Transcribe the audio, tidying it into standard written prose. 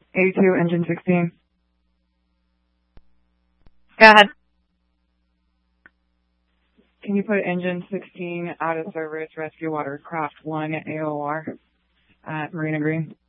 A2, engine 16. Go ahead. Can you put engine 16 out of service, rescue watercraft 1 AOR at Marina Green?